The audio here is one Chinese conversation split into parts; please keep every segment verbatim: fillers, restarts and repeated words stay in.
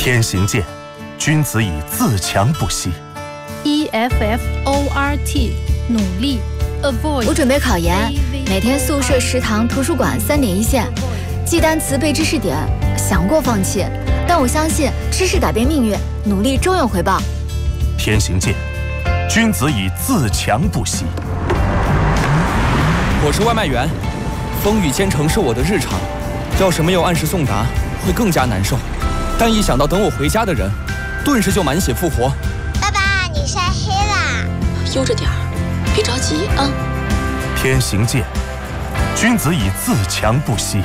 天行健，君子以自强不息。 E F F O R T 努力 avoid。 我准备考研，每天宿舍、食堂、图书馆三点一线，记单词、背知识点。想过放弃，但我相信知识改变命运，努力终有回报。 天行健，君子以自强不息。 我是外卖员，风雨兼程是我的日常，要是没有按时送达，会更加难受。但一想到等我回家的人，顿时就满血复活。 爸爸，你晒黑啦！ 悠着点儿，别着急啊。 天行健，君子以自强不息。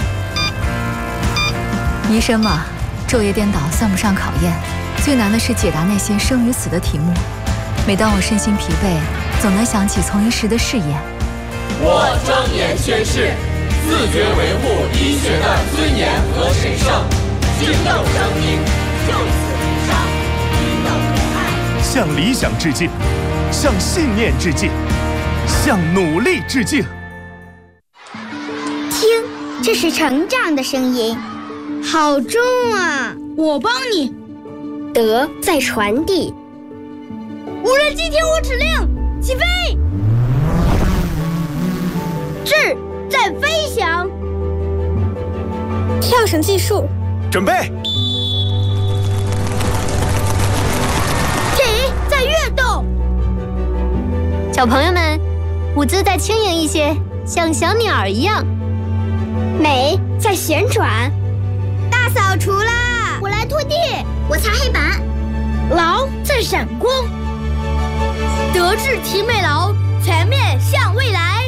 医生嘛，昼夜颠倒算不上考验，最难的是解答那些生与死的题目。每当我身心疲惫，总能想起从医时的誓言。 我庄严宣誓，自觉维护医学的尊严和神圣，敬斗生命，就此无伤，拼斗友爱。 向理想致敬，向信念致敬，向努力致敬。 听，这是成长的声音。好重啊！ 我帮你。 德在传递。 无人机听我指令，起飞！智在飞翔。 跳绳计数。 准备。 体在跃动。 小朋友们，舞姿再轻盈一些，像小鸟一样。 美在旋转。大扫除啦！我来拖地，我擦黑板。 劳在闪光。德智体美劳，全面向未来。